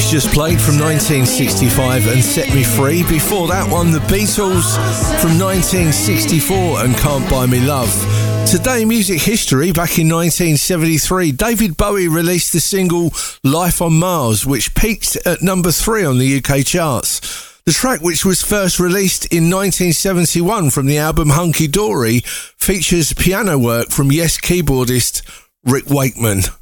Kiss just played from 1965 and Set Me Free. Before that one, the Beatles from 1964 and Can't Buy Me Love. Today, music history. Back in 1973, David Bowie released the single Life on Mars, which peaked at number 3 on the UK charts. The track, which was first released in 1971 from the album Hunky Dory, features piano work from Yes keyboardist Rick Wakeman.